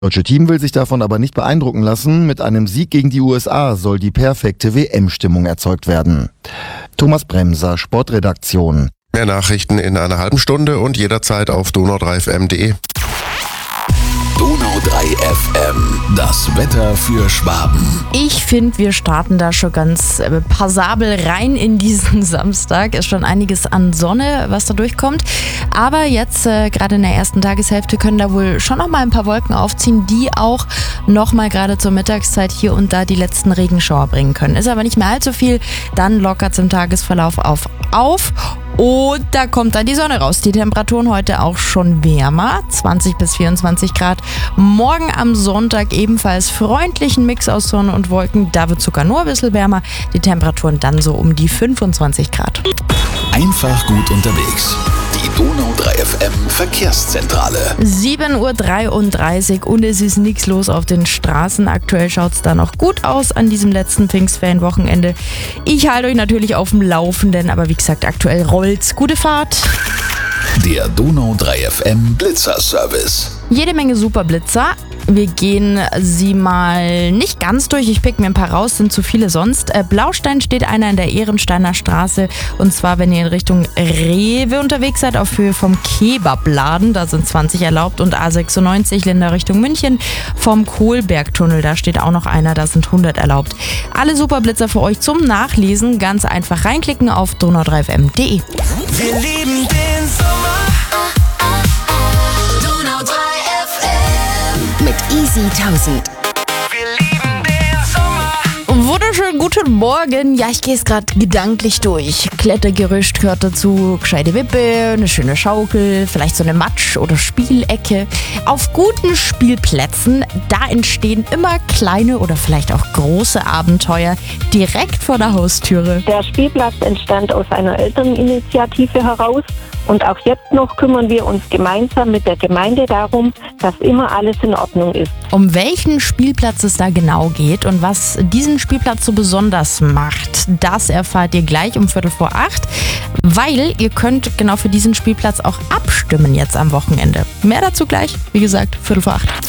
Das deutsche Team will sich davon aber nicht beeindrucken lassen. Mit einem Sieg gegen die USA soll die perfekte WM-Stimmung erzeugt werden. Thomas Bremser, Sportredaktion. Mehr Nachrichten in einer halben Stunde und jederzeit auf donau3fm.de. Donau 3 FM, das Wetter für Schwaben. Ich finde, wir starten da schon ganz passabel rein in diesen Samstag. Ist schon einiges an Sonne, was da durchkommt. Aber jetzt, gerade in der ersten Tageshälfte, können da wohl schon noch mal ein paar Wolken aufziehen, die auch noch mal gerade zur Mittagszeit hier und da die letzten Regenschauer bringen können. Ist aber nicht mehr allzu viel. Dann lockert es im Tagesverlauf auf. Und da kommt dann die Sonne raus. Die Temperaturen heute auch schon wärmer, 20 bis 24 Grad. Morgen am Sonntag ebenfalls freundlichen Mix aus Sonne und Wolken. Da wird sogar nur ein bisschen wärmer. Die Temperaturen dann so um die 25 Grad. Einfach gut unterwegs. Die Donau 3 FM Verkehrszentrale. 7:33 Uhr und es ist nichts los auf den Straßen. Aktuell schaut es da noch gut aus an diesem letzten Pfingstferienwochenende. Ich halte euch natürlich auf dem Laufenden, aber wie gesagt, aktuell rollt's. Gute Fahrt. Der Donau 3 FM Blitzerservice. Jede Menge Superblitzer. Wir gehen sie mal nicht ganz durch. Ich pick mir ein paar raus, sind zu viele sonst. Blaustein steht einer in der Ehrensteiner Straße. Und zwar, wenn ihr in Richtung Rewe unterwegs seid, auf Höhe vom Kebabladen. Da sind 20 erlaubt. Und A96 Linda Richtung München vom Kohlbergtunnel. Da steht auch noch einer, da sind 100 erlaubt. Alle Superblitzer für euch zum Nachlesen. Ganz einfach reinklicken auf donau3fm.de. Wir lieben den Sommer. Donau 3 FM. Mit Easy 1000. Wir lieben den Sommer. Wunderschönen guten Morgen. Ja, ich gehe es gerade gedanklich durch. Klettergerüst gehört dazu, gescheite Wippe, eine schöne Schaukel, vielleicht so eine Matsch- oder Spielecke. Auf guten Spielplätzen, da entstehen immer kleine oder vielleicht auch große Abenteuer direkt vor der Haustüre. Der Spielplatz entstand aus einer Elterninitiative heraus. Und auch jetzt noch kümmern wir uns gemeinsam mit der Gemeinde darum, dass immer alles in Ordnung ist. Um welchen Spielplatz es da genau geht und was diesen Spielplatz so besonders macht, das erfahrt ihr gleich um 7:45, weil ihr könnt genau für diesen Spielplatz auch abstimmen jetzt am Wochenende. Mehr dazu gleich, wie gesagt, 7:45.